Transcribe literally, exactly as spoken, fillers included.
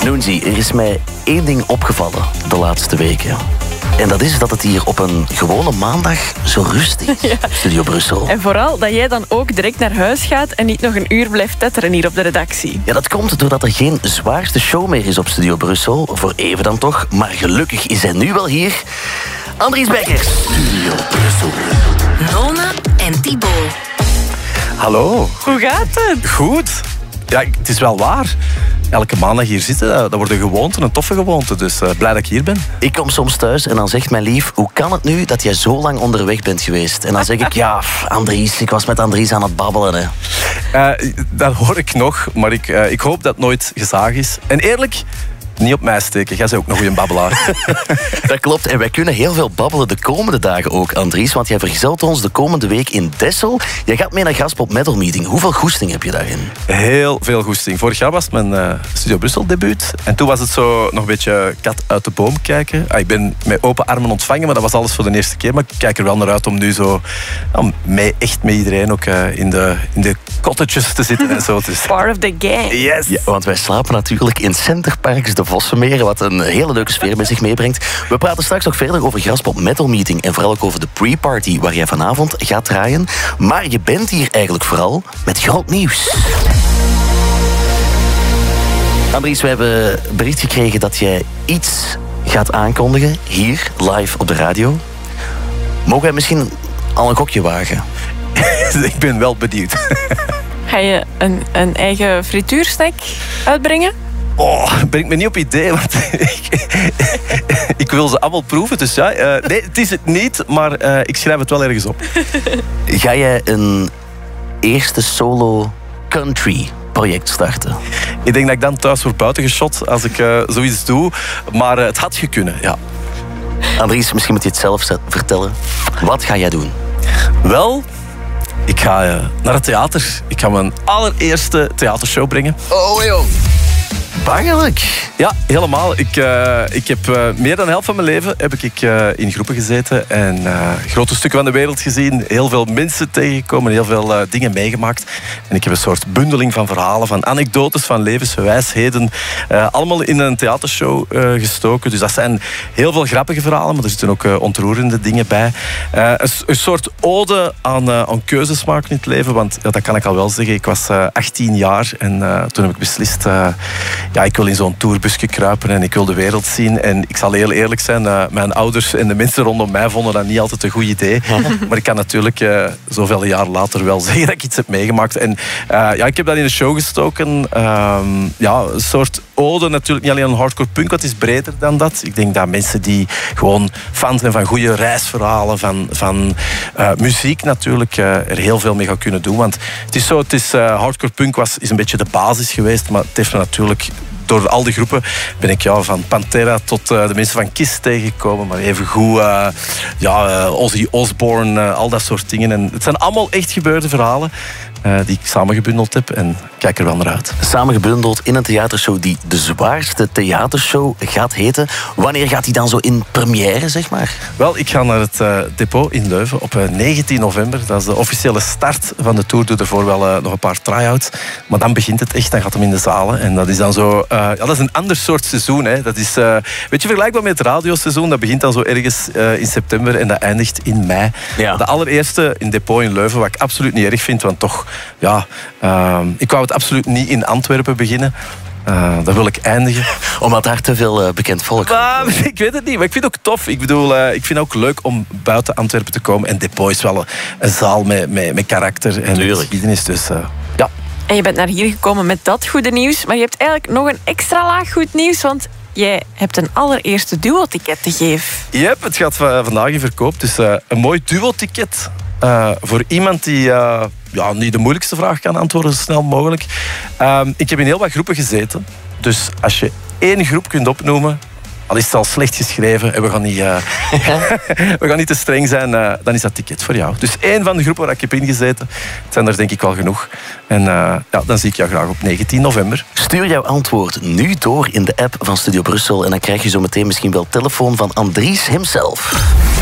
Noenzi, er is mij één ding opgevallen de laatste weken. En dat is dat het hier op een gewone maandag zo rustig is. Ja. Studio Brussel. En vooral dat jij dan ook direct naar huis gaat en niet nog een uur blijft tetteren hier op de redactie. Ja, dat komt doordat er geen zwaarste show meer is op Studio Brussel. Voor even dan toch. Maar gelukkig is hij nu wel hier. Andries Beckers. Studio Brussel. Nona en Thibaut. Hallo. Hoe gaat het? Goed. Ja, het is wel waar. Elke maandag hier zitten, dat wordt een gewoonte, een toffe gewoonte. Dus uh, blij dat ik hier ben. Ik kom soms thuis en dan zegt mijn lief, hoe kan het nu dat jij zo lang onderweg bent geweest? En dan zeg ik, ja, Andries, ik was met Andries aan het babbelen. Hè. Uh, dat hoor ik nog, maar ik, uh, ik hoop dat het nooit gezaagd is. En eerlijk, niet op mij steken. Jij bent ook een goede babbelaar. Dat klopt. En wij kunnen heel veel babbelen de komende dagen ook, Andries. Want jij vergezelt ons de komende week in Dessel. Jij gaat mee naar Graspop Metal Meeting. Hoeveel goesting heb je daarin? Heel veel goesting. Vorig jaar was het mijn uh, Studio Brussel debuut. En toen was het zo nog een beetje kat uit de boom kijken. Ah, ik ben met open armen ontvangen, maar dat was alles voor de eerste keer. Maar ik kijk er wel naar uit om nu zo ja, mee, echt met iedereen ook uh, in, de, in de cottages te zitten en zo. Dus. Part of the game. Yes. Ja, want wij slapen natuurlijk in Centerparks de Vossenmeren, wat een hele leuke sfeer met zich meebrengt. We praten straks nog verder over Graspop Metal Meeting en vooral ook over de pre-party waar jij vanavond gaat draaien. Maar je bent hier eigenlijk vooral met groot nieuws. Andries, we hebben bericht gekregen dat jij iets gaat aankondigen hier, live op de radio. Mogen wij misschien al een gokje wagen? Ik ben wel benieuwd. Ga je een, een eigen frituursnack uitbrengen? Oh, ben ik me niet op idee, want ik, ik wil ze allemaal proeven. Dus ja, uh, nee, het is het niet, maar uh, ik schrijf het wel ergens op. Ga jij een eerste solo country project starten? Ik denk dat ik dan thuis word buitengeschot als ik uh, zoiets doe. Maar uh, het had gekund, ja. Andries, misschien moet je het zelf vertellen. Wat ga jij doen? Wel, ik ga uh, naar het theater. Ik ga mijn allereerste theatershow brengen. Oh, joh. Bangelijk. Ja, helemaal. Ik, uh, ik heb uh, meer dan de helft van mijn leven heb ik uh, in groepen gezeten en uh, grote stukken van de wereld gezien. Heel veel mensen tegengekomen, heel veel uh, dingen meegemaakt. En ik heb een soort bundeling van verhalen, van anekdotes, van levenswijsheden. Uh, allemaal in een theatershow uh, gestoken. Dus dat zijn heel veel grappige verhalen, maar er zitten ook uh, ontroerende dingen bij. Uh, een, een soort ode aan, uh, aan keuzesmaak in het leven. Want ja, dat kan ik al wel zeggen. Ik was uh, achttien jaar en uh, toen heb ik beslist... Uh, Ja, ik wil in zo'n tourbusje kruipen en ik wil de wereld zien. En ik zal heel eerlijk zijn, uh, mijn ouders en de mensen rondom mij vonden dat niet altijd een goed idee. Maar ik kan natuurlijk uh, zoveel jaar later wel zeggen dat ik iets heb meegemaakt. En uh, ja, ik heb dat in de show gestoken. Uh, ja, een soort ode natuurlijk, niet alleen aan hardcore punk, wat is breder dan dat. Ik denk dat mensen die gewoon fan zijn van goede reisverhalen, van, van uh, muziek natuurlijk, uh, er heel veel mee gaan kunnen doen. Want het is zo, het is, uh, hardcore punk was, is een beetje de basis geweest, maar het heeft me natuurlijk... Door al die groepen ben ik ja, van Pantera tot uh, de mensen van Kiss tegengekomen. Maar even goed, uh, ja, uh, Ozzy Osbourne, uh, al dat soort dingen. En het zijn allemaal echt gebeurde verhalen uh, die ik samengebundeld heb. En ik kijk er wel naar uit. Samengebundeld in een theatershow die de zwaarste theatershow gaat heten. Wanneer gaat die dan zo in première, zeg maar? Wel, ik ga naar het uh, depot in Leuven op uh, negentien november. Dat is de officiële start van de tour. Doe ervoor wel uh, nog een paar try-outs. Maar dan begint het echt, dan gaat hem in de zalen. En dat is dan zo... Uh, ja, dat is een ander soort seizoen. Hè. Dat is, uh, weet je, vergelijkbaar met het radioseizoen. Dat begint dan zo ergens uh, in september en dat eindigt in mei. Ja. De allereerste in depot in Leuven, wat ik absoluut niet erg vind. Want toch, ja... Uh, ik wou het absoluut niet in Antwerpen beginnen. Uh, daar wil ik eindigen. Omdat daar te veel uh, bekend volk is. Ik weet het niet, maar ik vind het ook tof. Ik bedoel, uh, ik vind het ook leuk om buiten Antwerpen te komen. En Depot is wel een, een zaal met, met, met karakter en met geschiedenis. Dus uh, ja. En je bent naar hier gekomen met dat goede nieuws. Maar je hebt eigenlijk nog een extra laag goed nieuws. Want jij hebt een allereerste duo-ticket te geven. Yep, het gaat vandaag in verkoop. Dus uh, een mooi duo-ticket. Uh, voor iemand die uh, ja, niet de moeilijkste vraag kan antwoorden zo snel mogelijk. Uh, ik heb in heel wat groepen gezeten. Dus als je één groep kunt opnoemen, al is het al slecht geschreven en we gaan niet, uh, we gaan niet te streng zijn, uh, dan is dat ticket voor jou. Dus één van de groepen waar ik heb ingezeten, het zijn er denk ik wel genoeg. En uh, ja, dan zie ik jou graag op negentien november. Stuur jouw antwoord nu door in de app van Studio Brussel en dan krijg je zo meteen misschien wel telefoon van Andries himself.